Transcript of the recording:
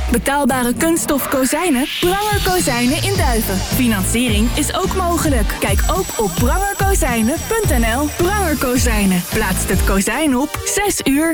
Betaalbare kunststof kozijnen? Pranger Kozijnen in Duiven. Financiering is ook mogelijk. Kijk ook op prangerkozijnen.nl. Pranger Kozijnen. Plaatst het kozijn op 6 uur.